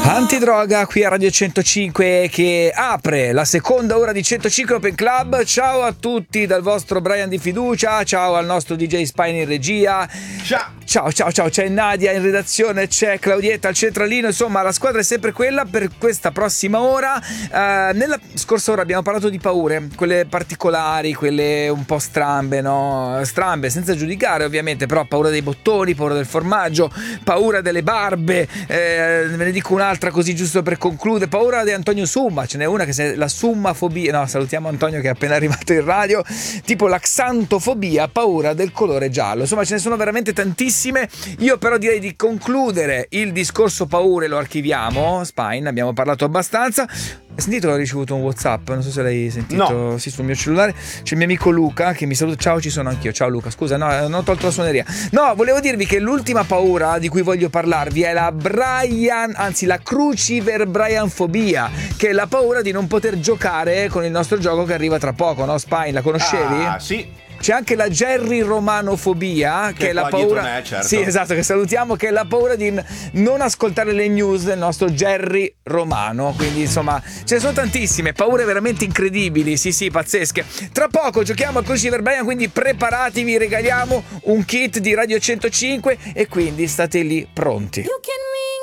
Antidroga qui a Radio 105 che apre la seconda ora di 105 Open Club. Ciao a tutti dal vostro Brian di fiducia, ciao al nostro DJ Spine in regia. Ciao, c'è Nadia in redazione, c'è Claudietta al centralino, insomma la squadra è sempre quella per questa prossima ora. Nella scorsa ora abbiamo parlato di paure, quelle particolari, quelle un po' strambe, no? Strambe senza giudicare ovviamente, però paura dei bottoni, paura del formaggio, paura delle barbe, ve ne dico un'altra così giusto per concludere, paura di Antonio Summa, ce n'è una che è la summafobia, no, salutiamo Antonio che è appena arrivato in radio, tipo la xantofobia, paura del colore giallo, insomma ce ne sono veramente tantissime. Io però direi di concludere il discorso paure, lo archiviamo. Spine, abbiamo parlato abbastanza. Hai sentito che ho ricevuto un WhatsApp? Non so se l'hai sentito. No. Sì, sul mio cellulare c'è il mio amico Luca che mi saluta. Ciao, ci sono anch'io. Ciao Luca, scusa, no, non ho tolto la suoneria. No, volevo dirvi che l'ultima paura di cui voglio parlarvi è la la cruciver Brianfobia, che è la paura di non poter giocare con il nostro gioco che arriva tra poco, no? Spine, la conoscevi? Ah, sì. C'è anche la Jerry Romanofobia, che è la paura. Me, certo. Sì, esatto, che salutiamo, che è la paura di non ascoltare le news del nostro Jerry Romano. Quindi, insomma, ce ne sono tantissime, paure veramente incredibili, sì, pazzesche. Tra poco giochiamo a Cruciver Brian, quindi preparatevi, regaliamo un kit di Radio 105 e quindi state lì pronti.